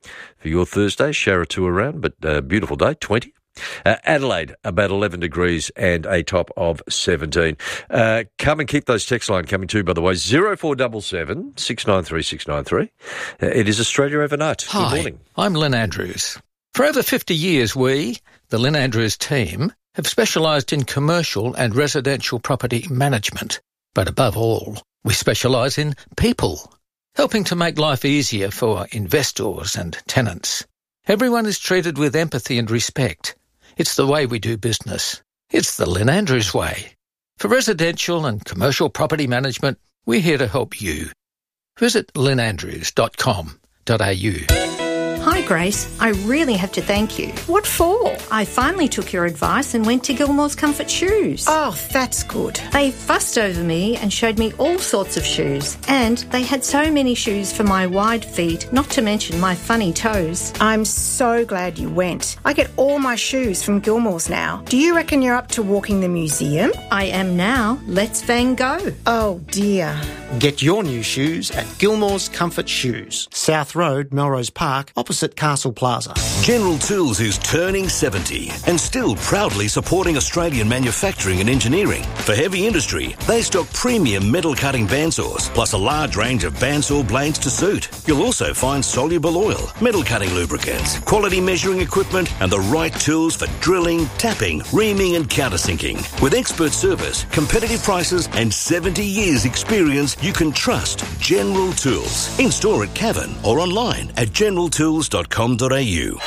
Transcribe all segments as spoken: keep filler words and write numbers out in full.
for your Thursday. Shower two around, but uh, beautiful day, twenty. Uh, Adelaide, about eleven degrees and a top of seventeen. Uh, come and keep those text line coming too, by the way, zero four seven seven, six nine three, six nine three. Uh, it is Australia Overnight. Hi, good morning. I'm Lynn Andrews. For over fifty years, we, the Lynn Andrews team, have specialised in commercial and residential property management. But above all, we specialise in people, helping to make life easier for investors and tenants. Everyone is treated with empathy and respect. It's the way we do business. It's the Lynn Andrews way. For residential and commercial property management, we're here to help you. Visit lynn andrews dot com dot a u. Hi Grace, I really have to thank you. What for? I finally took your advice and went to Gilmore's Comfort Shoes. Oh, that's good. They fussed over me and showed me all sorts of shoes. And they had so many shoes for my wide feet, not to mention my funny toes. I'm so glad you went. I get all my shoes from Gilmore's now. Do you reckon you're up to walking the museum? I am now. Let's Van Gogh. Oh dear. Get your new shoes at Gilmore's Comfort Shoes, South Road, Melrose Park, opposite Castle Plaza. General Tools is turning seventy and still proudly supporting Australian manufacturing and engineering. For heavy industry, they stock premium metal cutting bandsaws, plus a large range of bandsaw blades to suit. You'll also find soluble oil, metal cutting lubricants, quality measuring equipment, and the right tools for drilling, tapping, reaming, and countersinking. With expert service, competitive prices, and seventy years experience, you can trust General Tools. In store at Cavan or online at general tools dot com dot a u.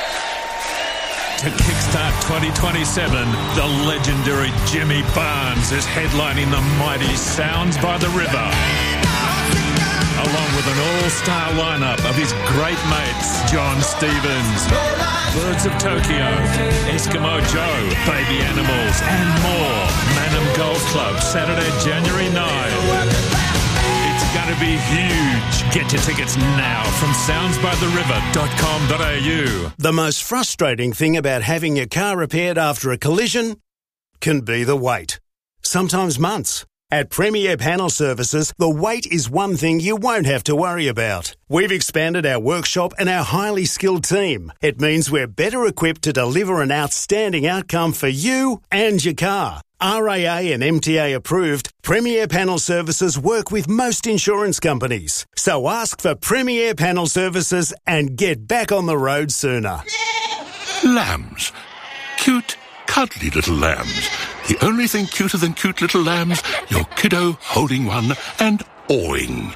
To kickstart twenty twenty-seven, the legendary Jimmy Barnes is headlining the mighty Sounds by the River, along with an all-star lineup of his great mates, John Stevens, Birds of Tokyo, Eskimo Joe, Baby Animals, and more. Manham Golf Club, Saturday, January ninth. It's going to be huge. Get your tickets now from sounds by the river dot com dot a u. The most frustrating thing about having your car repaired after a collision can be the wait. Sometimes months. At Premier Panel Services, the wait is one thing you won't have to worry about. We've expanded our workshop and our highly skilled team. It means we're better equipped to deliver an outstanding outcome for you and your car. R A A and M T A approved, Premier Panel Services work with most insurance companies. So ask for Premier Panel Services and get back on the road sooner. Lambs. Cute, cuddly little lambs. The only thing cuter than cute little lambs, your kiddo holding one and awing.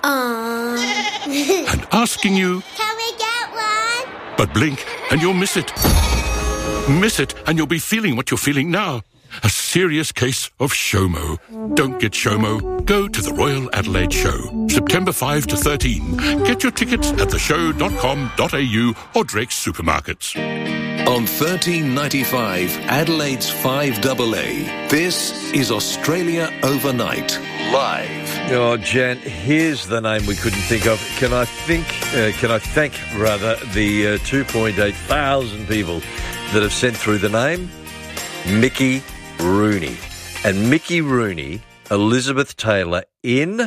Aww. And asking you, can we get one? But blink and you'll miss it. Miss it and you'll be feeling what you're feeling now. A serious case of SHOMO. Don't get SHOMO. Go to the Royal Adelaide Show, September fifth to thirteen. Get your tickets at the show dot com dot a u or Drake's Supermarkets. On thirteen ninety-five, Adelaide's five A A, this is Australia Overnight, live. Oh, Jan, here's the name we couldn't think of. Can I think, uh, can I thank, rather, the uh, two point eight thousand people that have sent through the name? Mickey Rooney. And Mickey Rooney, Elizabeth Taylor in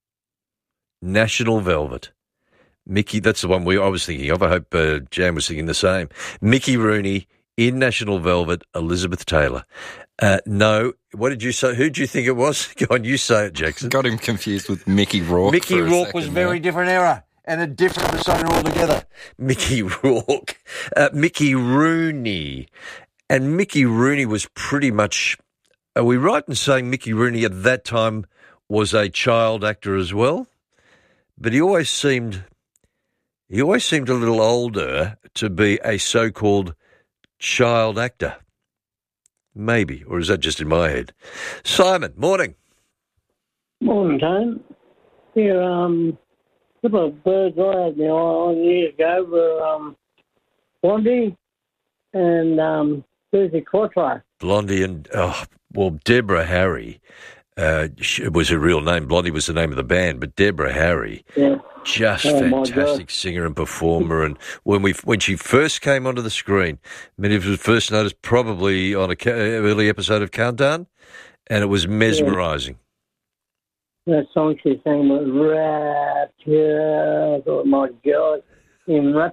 National Velvet. Mickey, that's the one we I was thinking of. I hope uh, Jan was thinking the same. Mickey Rooney in National Velvet, Elizabeth Taylor. Uh, no, what did you say? Who did you think it was? Go on, you say it, Jackson. Got him confused with Mickey Rourke. Mickey Rourke was a very there. different era and a different persona altogether. Mickey Rourke. Uh, Mickey Rooney. And Mickey Rooney was pretty much, are we right in saying Mickey Rooney at that time was a child actor as well? But he always seemed, he always seemed a little older to be a so-called child actor. Maybe, or is that just in my head? Simon, morning. Morning, Tone. Yeah, um, a couple of birds I had my eye on years ago were um, Blondie and um, Susie Quattro. Blondie and, oh, well, Deborah Harry uh, was her real name. Blondie was the name of the band, but Deborah Harry, yeah. just oh, fantastic singer and performer. And when we when she first came onto the screen, many of us first noticed probably on an early episode of Countdown, and it was mesmerising. Yeah. That song she sang was Rapture. I thought, my God, in